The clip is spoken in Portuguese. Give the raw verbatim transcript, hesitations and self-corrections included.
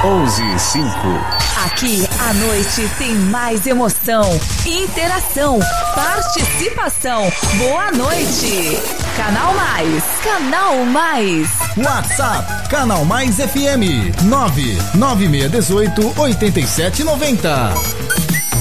onze e cinco. Aqui a noite tem mais emoção, interação, participação. Boa noite. Canal Mais. Canal Mais. WhatsApp. Canal Mais F M. nove nove seis um oito, oito sete nove zero.